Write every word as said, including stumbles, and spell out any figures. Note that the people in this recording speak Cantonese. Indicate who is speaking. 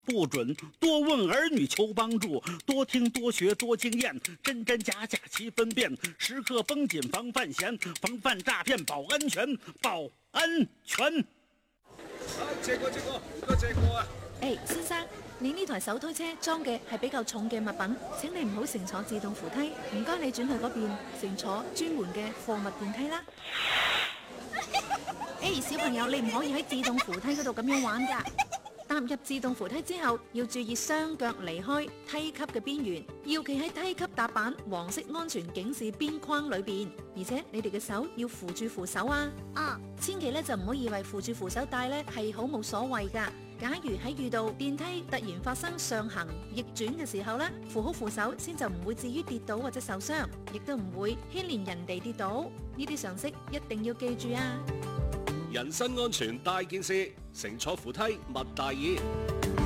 Speaker 1: 不准多问兒女求幫助，多聽多學多經驗，真真假假齊分辨，時刻繃緊防範險，防範詐騙保安全，保安全。
Speaker 2: 啊，借過借過，唔該借過啊！
Speaker 3: 誒，先生，你呢台手推車裝嘅係比較重嘅物品，請你唔好乘坐自動扶梯，唔該你轉去嗰邊乘坐專門嘅貨物電梯啦。誒，小朋友，你唔可以喺自動扶梯嗰度咁樣玩㗎。踏入自動扶梯之後，要注意雙腳離開梯級嘅邊緣，要企喺梯級踏板黃色安全警示邊框裏邊，而且你哋嘅手要扶住扶手啊！啊，千祈咧就唔好以為扶住扶手帶咧係好冇所謂噶。假如喺遇到電梯突然發生上行逆轉嘅時候咧，扶好扶手先就唔會至於跌倒或者受傷，亦都唔會牽連人哋跌倒。呢啲常識一定要記住啊！
Speaker 2: 人身安全大件事，乘坐扶梯勿大意。